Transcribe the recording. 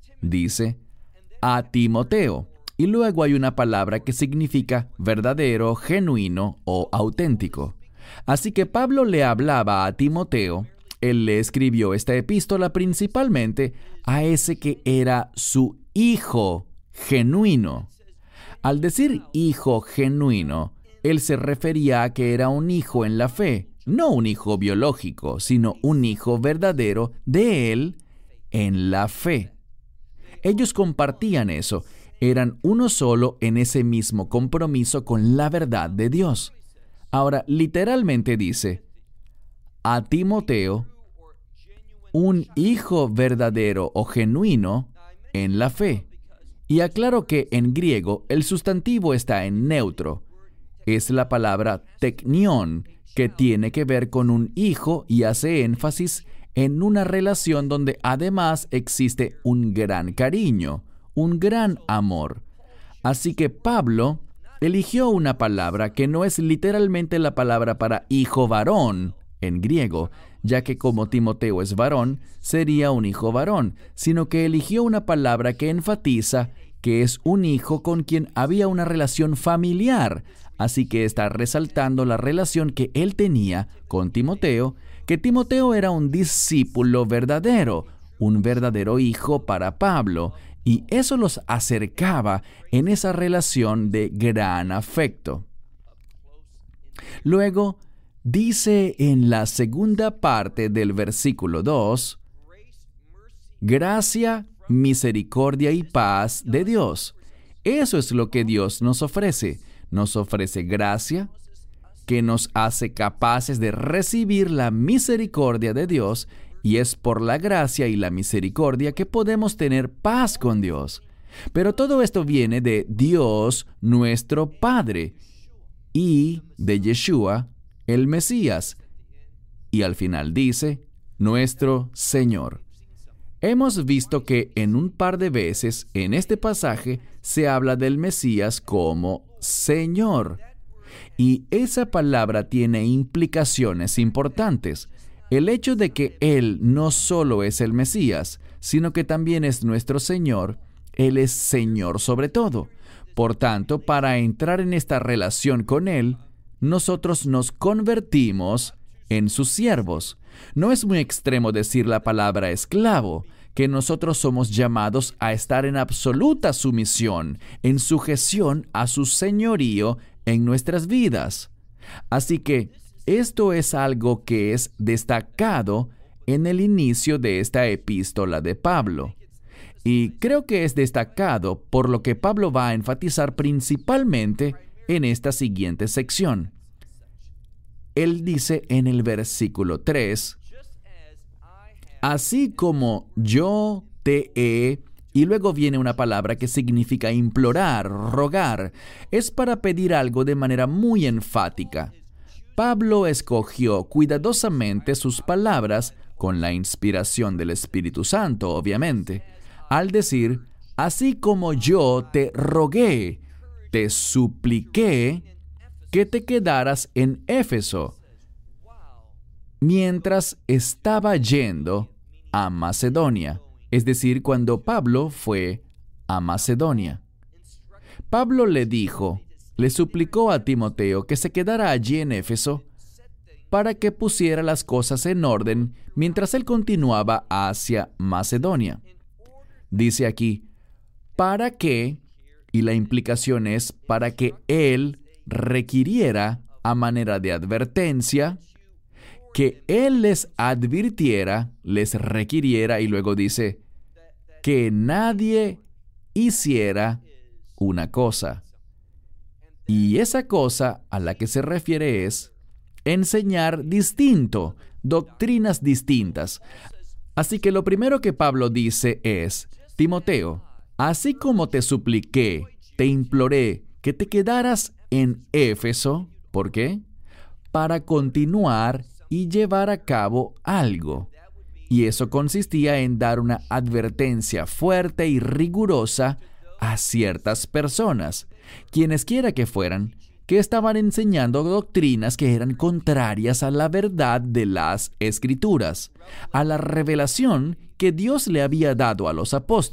dice a Timoteo. Y luego hay una palabra que significa verdadero, genuino o auténtico. Así que Pablo le hablaba a Timoteo. Él le escribió esta epístola principalmente a ese que era su hijo genuino. Al decir hijo genuino, él se refería a que era un hijo en la fe, no un hijo biológico, sino un hijo verdadero de él en la fe. Ellos compartían eso, eran uno solo en ese mismo compromiso con la verdad de Dios. Ahora, literalmente dice, a Timoteo, un hijo verdadero o genuino en la fe. Y aclaro que en griego el sustantivo está en neutro. Es la palabra teknion, que tiene que ver con un hijo y hace énfasis en una relación donde además existe un gran cariño, un gran amor. Así que Pablo eligió una palabra que no es literalmente la palabra para hijo varón en griego, ya que como Timoteo es varón, sería un hijo varón, sino que eligió una palabra que enfatiza que es un hijo con quien había una relación familiar. Así que está resaltando la relación que él tenía con Timoteo, que Timoteo era un discípulo verdadero, un verdadero hijo para Pablo, y eso los acercaba en esa relación de gran afecto. Luego, dice en la segunda parte del versículo 2, gracia, misericordia y paz de Dios. Eso es lo que Dios nos ofrece. Nos ofrece gracia, que nos hace capaces de recibir la misericordia de Dios, y es por la gracia y la misericordia que podemos tener paz con Dios. Pero todo esto viene de Dios, nuestro Padre, y de Yeshua, el Mesías. Y al final dice, nuestro Señor. Hemos visto que en un par de veces en este pasaje se habla del Mesías como Señor. Y esa palabra tiene implicaciones importantes. El hecho de que Él no solo es el Mesías, sino que también es nuestro Señor, Él es Señor sobre todo. Por tanto, para entrar en esta relación con Él, nosotros nos convertimos en sus siervos. No es muy extremo decir la palabra esclavo, que nosotros somos llamados a estar en absoluta sumisión, en sujeción a su señorío en nuestras vidas. Así que esto es algo que es destacado en el inicio de esta epístola de Pablo. Y creo que es destacado por lo que Pablo va a enfatizar principalmente en esta siguiente sección. Él dice en el versículo 3, así como yo te he, y luego viene una palabra que significa implorar, rogar, es para pedir algo de manera muy enfática. Pablo escogió cuidadosamente sus palabras con la inspiración del Espíritu Santo, obviamente, al decir, así como yo te rogué, te supliqué que te quedaras en Éfeso, mientras estaba yendo a Macedonia, es decir, cuando Pablo fue a Macedonia. Pablo le suplicó a Timoteo que se quedara allí en Éfeso para que pusiera las cosas en orden mientras él continuaba hacia Macedonia. Dice aquí, para que, y la implicación es para que él requiriera a manera de advertencia, que él les advirtiera, les requiriera, y luego dice, que nadie hiciera una cosa. Y esa cosa a la que se refiere es enseñar distinto, doctrinas distintas. Así que lo primero que Pablo dice es, Timoteo, así como te supliqué, te imploré que te quedaras en Éfeso, ¿por qué? Para continuar y llevar a cabo algo. Y eso consistía en dar una advertencia fuerte y rigurosa a ciertas personas, quienes quiera que fueran, que estaban enseñando doctrinas que eran contrarias a la verdad de las Escrituras, a la revelación que Dios le había dado a los apóstoles.